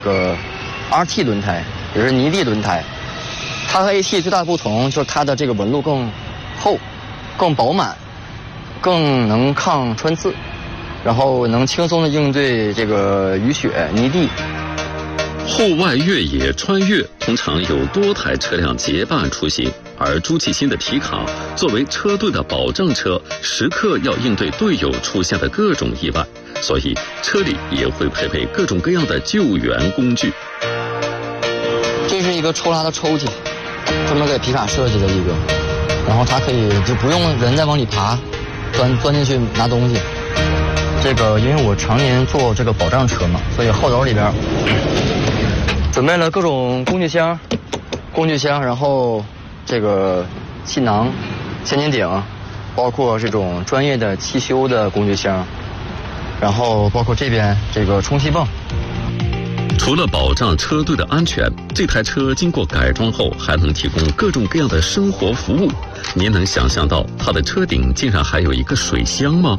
RT 轮胎，也是泥地轮胎。它和 AT 最大的不同就是它的这个纹路更厚、更饱满、更能抗穿刺，然后能轻松的应对这个雨雪、泥地。 户外越野穿越通常有多台车辆结伴出行，而朱继新的皮卡作为车队的保障车，时刻要应对队友出现的各种意外，所以车里也会配备各种各样的救援工具。 这是一个抽拉的抽屉，专门给皮卡设计的一个，然后它可以就不用人再往里爬，钻进去拿东西。这个因为我常年做这个保障车嘛，所以后斗里边准备了各种工具箱，然后这个气囊、千斤顶，包括这种专业的汽修的工具箱，然后包括这边这个充气泵。 除了保障车队的安全，这台车经过改装后还能提供各种各样的生活服务。您能想象到它的车顶竟然还有一个水箱吗？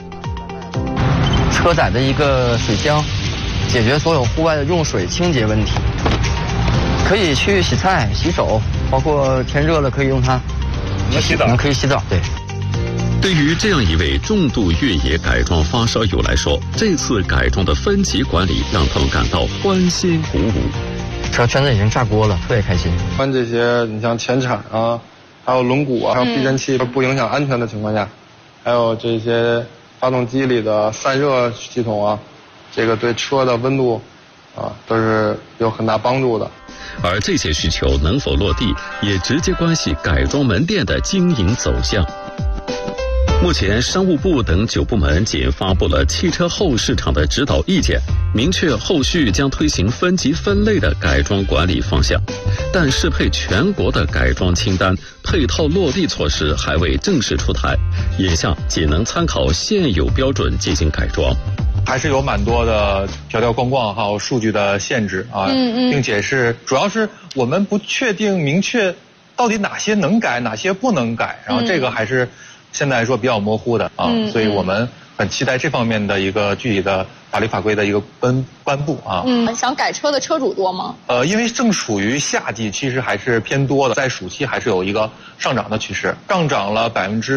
车载的一个水箱，解决所有户外的用水清洁问题，可以去洗菜、洗手，包括天热了可以用它。 洗澡， 可以洗澡，对。 对于这样一位重度越野改装发烧友来说，这次改装的分级管理让他们感到欢欣鼓舞。 车圈子已经炸锅了，特别开心。 关这些，你像前铲啊，还有轮毂啊，还有避震器，不影响安全的情况下，还有这些发动机里的散热系统啊，这个对车的温度啊都是有很大帮助的。 而这些需求能否落地，也直接关系改装门店的经营走向。目前商务部等9部门仅发布了汽车后市场的指导意见，明确后续将推行分级分类的改装管理方向，但适配全国的改装清单、配套落地措施还未正式出台，眼下仅能参考现有标准进行改装。 还是有蛮多的条条框框还有数据的限制啊，并且是主要是我们不确定明确到底哪些能改，哪些不能改，然后这个还是现在来说比较模糊的啊，所以我们很期待这方面的一个具体的法律法规的一个颁布啊。 想改车的车主多吗？ 因为正属于夏季，其实还是偏多的，在暑期还是有一个上涨的趋势，上涨了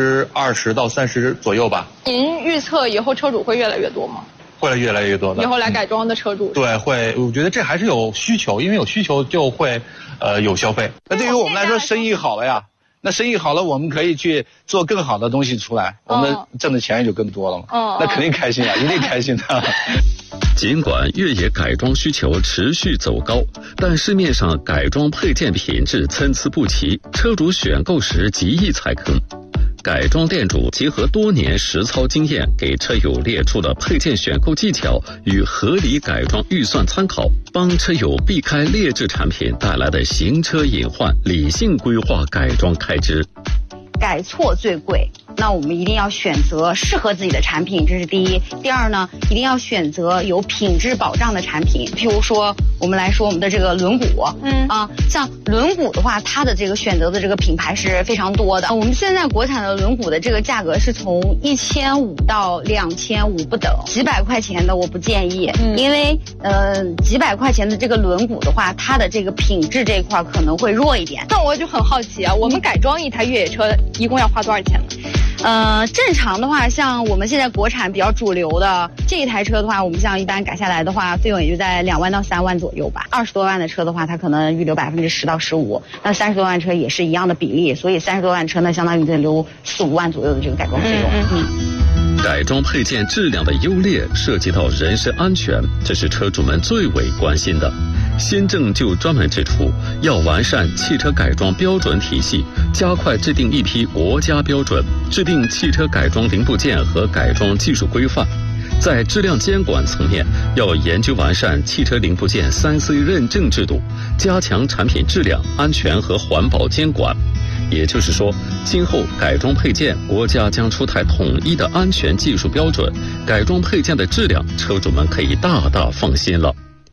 20%到30%左右吧。 您预测以后车主会越来越多吗？ 会越来越多的。 以后来改装的车主对会，我觉得这还是有需求，因为有需求就会有消费。 那对于我们来说，生意好了呀。那生意好了，我们可以去做更好的东西出来，我们挣的钱也就更多了嘛。那肯定开心啊，一定开心的。 尽管越野改装需求持续走高，但市面上改装配件品质参差不齐，车主选购时极易踩坑。改装店主结合多年实操经验，给车友列出了配件选购技巧与合理改装预算参考，帮车友避开劣质产品带来的行车隐患，理性规划改装开支。 改错最贵，那我们一定要选择适合自己的产品，这是第一。第二呢，一定要选择有品质保障的产品。譬如说，我们来说我们的这个轮毂，像轮毂的话，它的这个选择的这个品牌是非常多的。我们现在国产的轮毂的这个价格是从1500到2500不等，几百块钱的我不建议，因为几百块钱的这个轮毂的话，它的这个品质这一块可能会弱一点。 那我就很好奇啊，我们改装一台越野车一共要花多少钱呢？ 正常的话，像我们现在国产比较主流的这一台车的话，我们像一般改下来的话，费用也就在2万到3万左右吧。20多万的车的话，它可能预留10%到15%，那30多万车也是一样的比例，所以30多万车呢，相当于得留4、5万左右的这个改装费用。 改装配件质量的优劣涉及到人身安全，这是车主们最为关心的。新政就专门指出，要完善汽车改装标准体系，加快制定一批国家标准，制定汽车改装零部件和改装技术规范。在质量监管层面，要研究完善汽车零部件3C 认证制度，加强产品质量、安全和环保监管。也就是说，今后改装配件国家将出台统一的安全技术标准，改装配件的质量车主们可以大大放心了。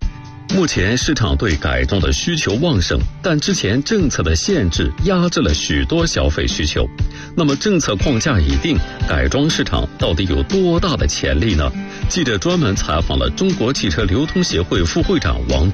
目前市场对改装的需求旺盛，但之前政策的限制压制了许多消费需求。那么政策框架已定，改装市场到底有多大的潜力呢？记者专门采访了中国汽车流通协会副会长王